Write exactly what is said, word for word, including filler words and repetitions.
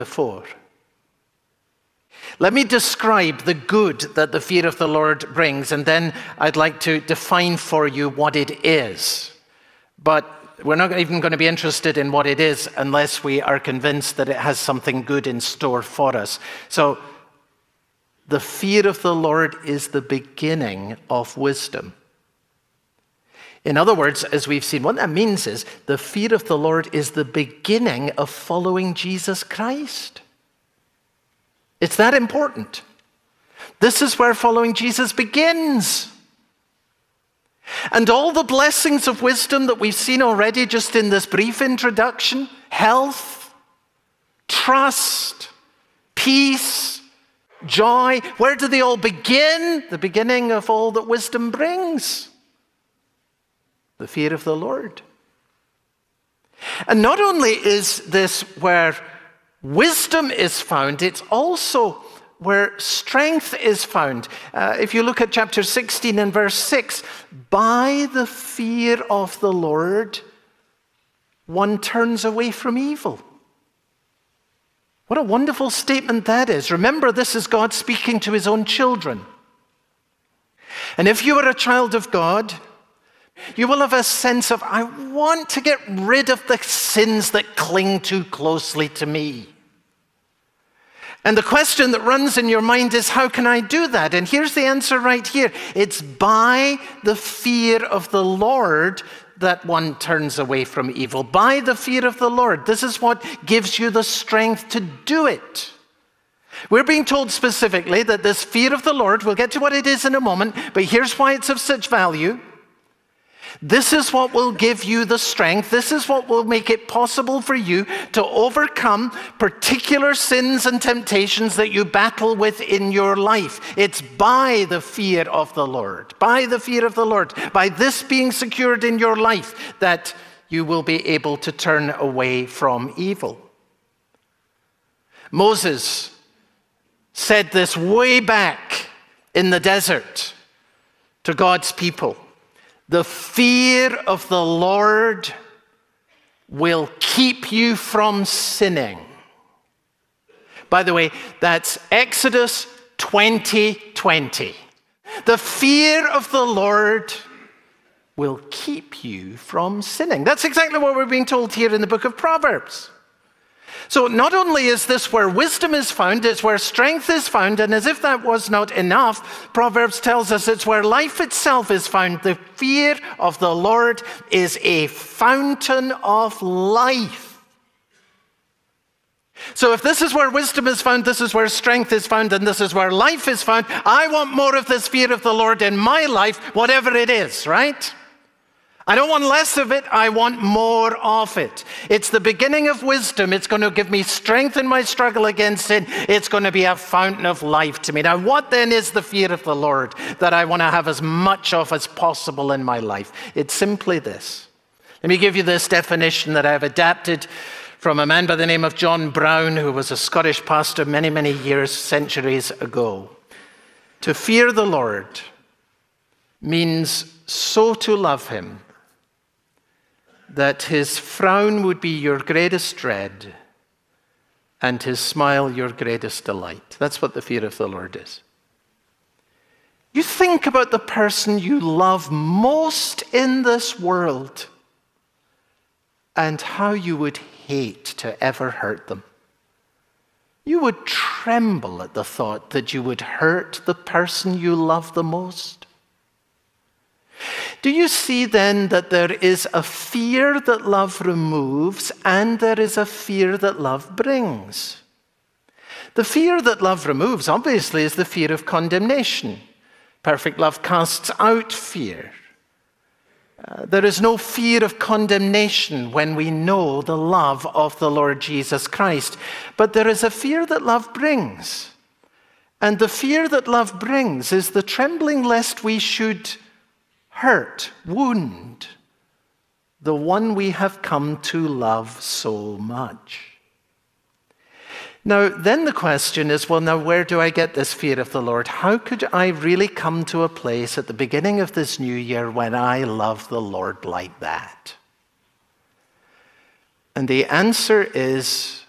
before. Let me describe the good that the fear of the Lord brings, and then I'd like to define for you what it is. But we're not even going to be interested in what it is unless we are convinced that it has something good in store for us. So, the fear of the Lord is the beginning of wisdom. In other words, as we've seen, what that means is the fear of the Lord is the beginning of following Jesus Christ. It's that important. This is where following Jesus begins. And all the blessings of wisdom that we've seen already just in this brief introduction, health, trust, peace, joy, where do they all begin? The beginning of all that wisdom brings. The fear of the Lord. And not only is this where wisdom is found, it's also where strength is found. Uh, if you look at chapter sixteen and verse six, by the fear of the Lord, one turns away from evil. What a wonderful statement that is. Remember, this is God speaking to his own children. And if you are a child of God, you will have a sense of, I want to get rid of the sins that cling too closely to me. And the question that runs in your mind is, how can I do that? And here's the answer right here. It's by the fear of the Lord that one turns away from evil. By the fear of the Lord. This is what gives you the strength to do it. We're being told specifically that this fear of the Lord, we'll get to what it is in a moment, but here's why it's of such value. This is what will give you the strength. This is what will make it possible for you to overcome particular sins and temptations that you battle with in your life. It's by the fear of the Lord, by the fear of the Lord, by this being secured in your life, that you will be able to turn away from evil. Moses said this way back in the desert to God's people. The fear of the Lord will keep you from sinning. By the way, that's Exodus twenty twenty. The fear of the Lord will keep you from sinning. That's exactly what we're being told here in the book of Proverbs. So not only is this where wisdom is found, it's where strength is found, and as if that was not enough, Proverbs tells us it's where life itself is found. The fear of the Lord is a fountain of life. So if this is where wisdom is found, this is where strength is found, and this is where life is found, I want more of this fear of the Lord in my life, whatever it is, right? I don't want less of it, I want more of it. It's the beginning of wisdom. It's going to give me strength in my struggle against sin. It's going to be a fountain of life to me. Now, what then is the fear of the Lord that I want to have as much of as possible in my life? It's simply this. Let me give you this definition that I've adapted from a man by the name of John Brown, who was a Scottish pastor many, many years, centuries ago. To fear the Lord means so to love him that his frown would be your greatest dread and his smile your greatest delight. That's what the fear of the Lord is. You think about the person you love most in this world and how you would hate to ever hurt them. You would tremble at the thought that you would hurt the person you love the most. Do you see then that there is a fear that love removes and there is a fear that love brings? The fear that love removes, obviously, is the fear of condemnation. Perfect love casts out fear. Uh, there is no fear of condemnation when we know the love of the Lord Jesus Christ. But there is a fear that love brings. And the fear that love brings is the trembling lest we should hurt, wound, the one we have come to love so much. Now, then the question is, well, now where do I get this fear of the Lord? How could I really come to a place at the beginning of this new year when I love the Lord like that? And the answer is